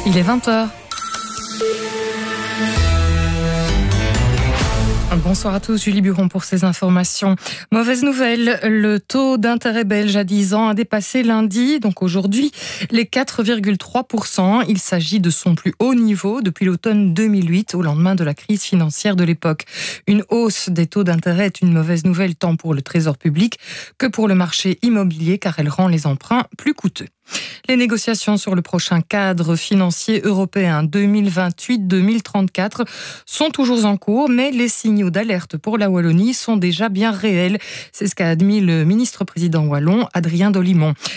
Il est 20h. Bonsoir à tous, Julie Buron pour ces informations. Mauvaise nouvelle, le taux d'intérêt belge à 10 ans a dépassé lundi, donc aujourd'hui, les 4,3%. Il s'agit de son plus haut niveau depuis l'automne 2008, au lendemain de la crise financière de l'époque. Une hausse des taux d'intérêt est une mauvaise nouvelle tant pour le trésor public que pour le marché immobilier, car elle rend les emprunts plus coûteux. Les négociations sur le prochain cadre financier européen 2028-2034 sont toujours en cours, mais les signaux d'alerte pour la Wallonie sont déjà bien réels. C'est ce qu'a admis le ministre-président wallon, Adrien Dolimon.